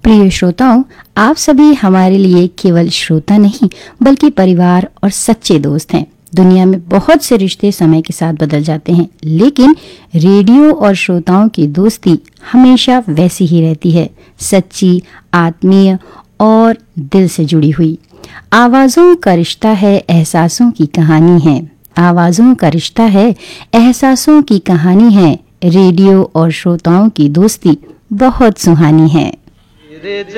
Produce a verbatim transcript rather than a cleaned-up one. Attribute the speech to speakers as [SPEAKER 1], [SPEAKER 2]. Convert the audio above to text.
[SPEAKER 1] प्रिय श्रोताओं, आप सभी हमारे लिए केवल श्रोता नहीं बल्कि परिवार और सच्चे दोस्त हैं। दुनिया में बहुत से रिश्ते समय के साथ बदल जाते हैं, लेकिन रेडियो और श्रोताओं की दोस्ती हमेशा वैसी ही रहती है, सच्ची, आत्मीय और दिल से जुड़ी हुई। आवाज़ों का रिश्ता है, एहसासों की कहानी है। आवाज़ों का रिश्ता है, एहसासों की कहानी है। रेडियो और श्रोताओं की दोस्ती बहुत सुहानी है।